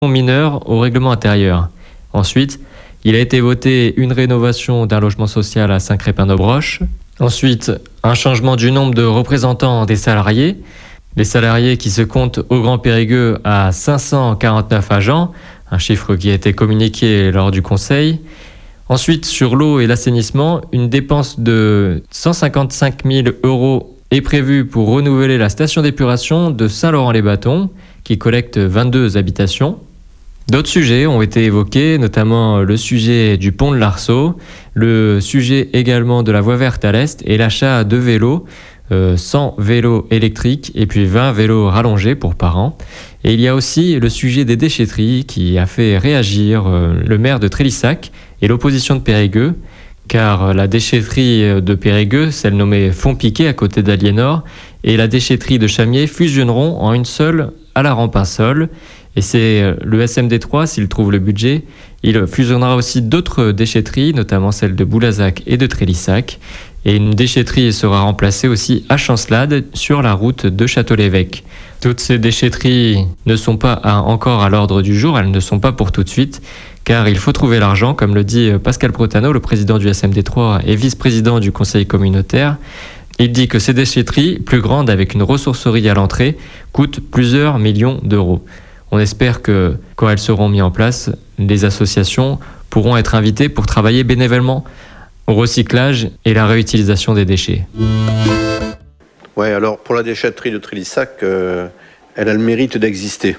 mineurs au règlement intérieur. Ensuite, il a été voté une rénovation d'un logement social à Saint-Crépin-d'Aubroche. Ensuite, un changement du nombre de représentants des salariés. Les salariés qui se comptent au Grand Périgueux à 549 agents, un chiffre qui a été communiqué lors du Conseil. Ensuite, sur l'eau et l'assainissement, une dépense de 155 000 € est prévue pour renouveler la station d'épuration de Saint-Laurent-les-Bâtons, qui collecte 22 habitations. D'autres sujets ont été évoqués, notamment le sujet du pont de l'Arceau, le sujet également de la voie verte à l'est et l'achat de vélos, 100 vélos électriques et puis 20 vélos rallongés pour par an. Et il y a aussi le sujet des déchetteries qui a fait réagir le maire de Trélissac et l'opposition de Périgueux, car la déchetterie de Périgueux, celle nommée Font-Piquet à côté d'Aliénor, et la déchetterie de Chamiers fusionneront en une seule à la Rampansol. Et c'est le SMD3, s'il trouve le budget, il fusionnera aussi d'autres déchetteries, notamment celles de Boulazac et de Trélissac. Et une déchetterie sera remplacée aussi à Chancelade sur la route de Château-l'Évêque. Toutes ces déchetteries ne sont pas encore à l'ordre du jour, elles ne sont pas pour tout de suite, car il faut trouver l'argent, comme le dit Pascal Protano, le président du SMD3 et vice-président du conseil communautaire. Il dit que ces déchetteries, plus grandes avec une ressourcerie à l'entrée, coûtent plusieurs millions d'euros. On espère que, quand elles seront mises en place, les associations pourront être invitées pour travailler bénévolement au recyclage et la réutilisation des déchets. Ouais, alors pour la déchetterie de Trélissac, elle a le mérite d'exister.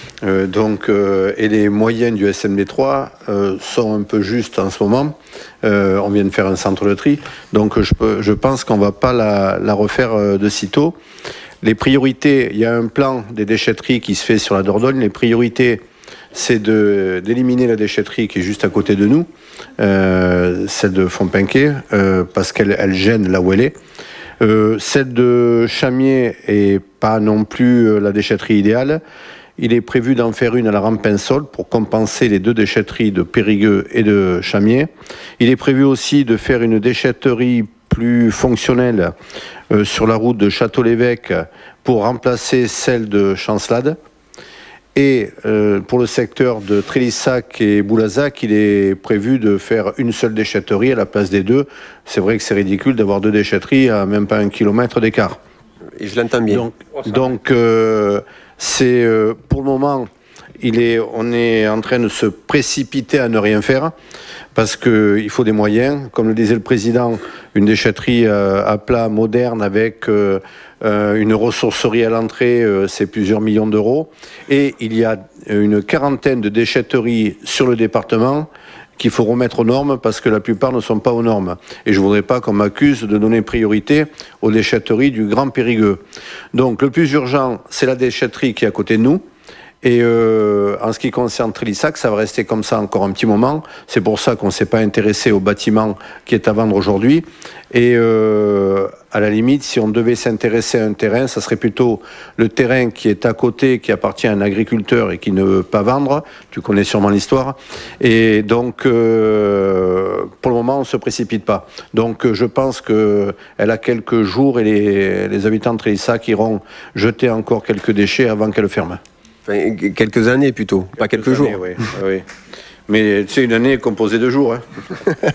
Et les moyens du SMD3 sont un peu justes en ce moment. On vient de faire un centre de tri, donc je pense qu'on ne va pas la refaire de sitôt. Les priorités, il y a un plan des déchetteries qui se fait sur la Dordogne. Les priorités, c'est d'éliminer la déchetterie qui est juste à côté de nous, celle de Font-Piquet, parce qu'elle gêne là où elle est. Celle de Chamiers est pas non plus la déchetterie idéale. Il est prévu d'en faire une à la Rampansol pour compenser les deux déchetteries de Périgueux et de Chamiers. Il est prévu aussi de faire une déchetterie plus fonctionnelle sur la route de Château-l'Évêque pour remplacer celle de Chancelade. Et pour le secteur de Trélissac et Boulazac, il est prévu de faire une seule déchetterie à la place des deux. C'est vrai que c'est ridicule d'avoir deux déchetteries à même pas 1 kilomètre d'écart. Et je l'entends bien. Donc c'est pour le moment, on est en train de se précipiter à ne rien faire parce qu'il faut des moyens. Comme le disait le président, une déchetterie à plat moderne avec une ressourcerie à l'entrée, c'est plusieurs millions d'euros. Et il y a une quarantaine de déchetteries sur le département qu'il faut remettre aux normes parce que la plupart ne sont pas aux normes. Et je ne voudrais pas qu'on m'accuse de donner priorité aux déchetteries du Grand Périgueux. Donc le plus urgent, c'est la déchetterie qui est à côté de nous. Et en ce qui concerne Trélissac, ça va rester comme ça encore un petit moment. C'est pour ça qu'on ne s'est pas intéressé au bâtiment qui est à vendre aujourd'hui. Et à la limite, si on devait s'intéresser à un terrain, ça serait plutôt le terrain qui est à côté, qui appartient à un agriculteur et qui ne veut pas vendre. Tu connais sûrement l'histoire. Et donc, pour le moment, on ne se précipite pas. Donc, je pense qu'elle a quelques jours et les habitants de Trélissac iront jeter encore quelques déchets avant qu'elle ferme. Enfin, quelques années plutôt, pas quelques jours. Oui, oui. Mais tu sais, une année est composée de jours. Hein.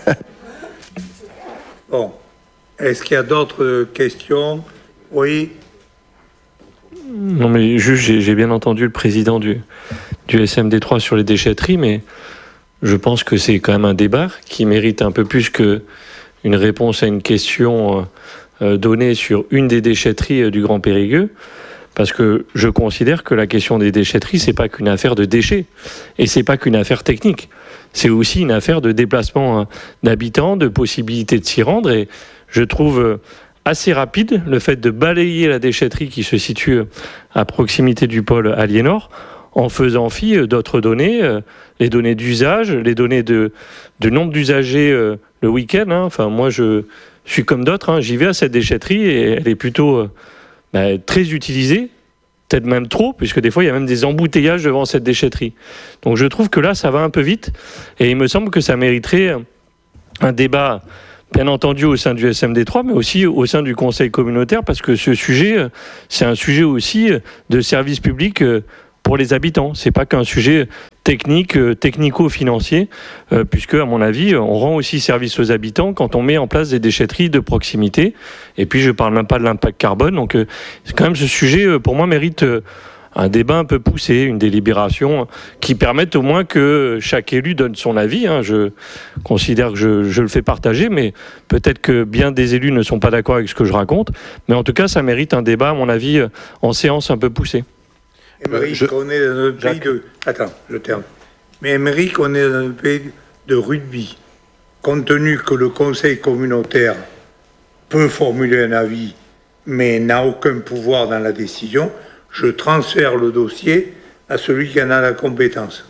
Bon. Est-ce qu'il y a d'autres questions? Oui. Non, mais juste, j'ai bien entendu le président du SMD3 sur les déchetteries, mais je pense que c'est quand même un débat qui mérite un peu plus qu'une réponse à une question donnée sur une des déchetteries du Grand Périgueux. Parce que je considère que la question des déchetteries, c'est pas qu'une affaire de déchets. Et c'est pas qu'une affaire technique. C'est aussi une affaire de déplacement d'habitants, de possibilité de s'y rendre. Et je trouve assez rapide le fait de balayer la déchetterie qui se situe à proximité du pôle Aliénor en faisant fi d'autres données, les données d'usage, les données de nombre d'usagers le week-end. Enfin, moi, je suis comme d'autres. J'y vais à cette déchetterie et elle est plutôt... très utilisé, peut-être même trop, puisque des fois il y a même des embouteillages devant cette déchetterie. Donc je trouve que là ça va un peu vite, et il me semble que ça mériterait un débat, bien entendu au sein du SMD3, mais aussi au sein du conseil communautaire, parce que ce sujet, c'est un sujet aussi de service public pour les habitants. C'est pas qu'un sujet technique, technico-financier, puisque, à mon avis, on rend aussi service aux habitants quand on met en place des déchetteries de proximité. Et puis, je parle même pas de l'impact carbone. Donc, c'est quand même ce sujet, pour moi, mérite un débat un peu poussé, une délibération qui permette au moins que chaque élu donne son avis. Je considère que je le fais partager, mais peut-être que bien des élus ne sont pas d'accord avec ce que je raconte. Mais en tout cas, ça mérite un débat, à mon avis, en séance un peu poussé. Émeric, on est dans un pays de... Attends, je termine. Mais Émeric, on est dans un pays de rugby. Compte tenu que le conseil communautaire peut formuler un avis, mais n'a aucun pouvoir dans la décision, je transfère le dossier à celui qui en a la compétence.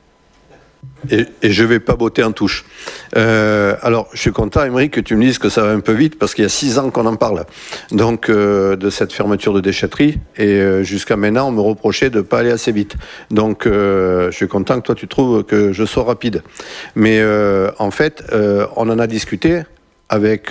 Et je ne vais pas botter en touche. Alors, je suis content, Émeric, que tu me dises que ça va un peu vite, parce qu'il y a 6 ans qu'on en parle. Donc, de cette fermeture de déchetterie. Et jusqu'à maintenant, on me reprochait de ne pas aller assez vite. Donc, je suis content que toi, tu trouves que je sois rapide. Mais en fait, on en a discuté avec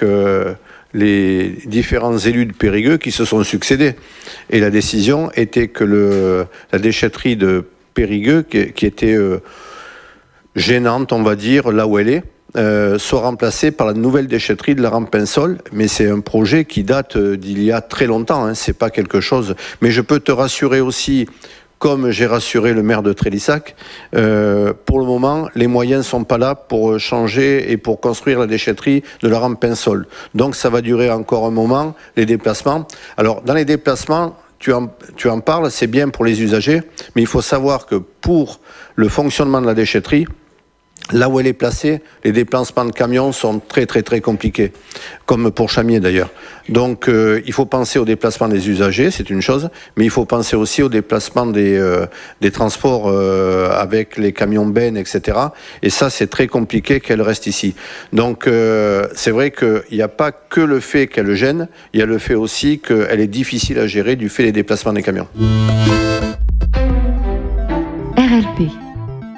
les différents élus de Périgueux qui se sont succédés. Et la décision était que la déchetterie de Périgueux, qui était gênante, on va dire, là où elle est, soit remplacée par la nouvelle déchetterie de la Rampensol. Mais c'est un projet qui date d'il y a très longtemps, c'est pas quelque chose... Mais je peux te rassurer aussi, comme j'ai rassuré le maire de Trélissac, pour le moment, les moyens ne sont pas là pour changer et pour construire la déchetterie de la Rampensol. Donc ça va durer encore un moment, les déplacements. Alors, dans les déplacements, tu en parles, c'est bien pour les usagers, mais il faut savoir que pour le fonctionnement de la déchetterie, là où elle est placée, les déplacements de camions sont très très très compliqués, comme pour Chamiers d'ailleurs. Donc il faut penser au déplacement des usagers, c'est une chose, mais il faut penser aussi au déplacement des transports avec les camions bennes, etc. Et ça, c'est très compliqué qu'elle reste ici. Donc c'est vrai qu'il n'y a pas que le fait qu'elle gêne, il y a le fait aussi qu'elle est difficile à gérer du fait des déplacements des camions. RLP.